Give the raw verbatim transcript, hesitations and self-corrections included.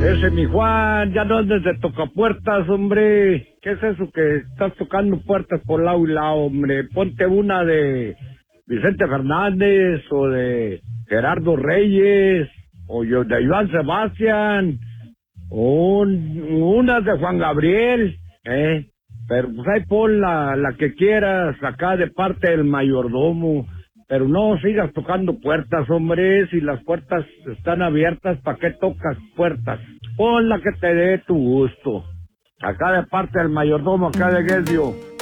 Ese mi Juan, ya no andes de tocapuertas, hombre. ¿Qué es eso que estás tocando puertas por lado y lado, hombre? Ponte una de Vicente Fernández o de Gerardo Reyes o yo de Iván Sebastián o un, unas de Juan Gabriel, ¿eh? Pero pues ahí pon la, la que quieras acá de parte del mayordomo. Pero no sigas tocando puertas, hombre. Si las puertas están abiertas, ¿para qué tocas puertas? Pon la que te dé tu gusto. Acá de parte del mayordomo, acá de Guedio.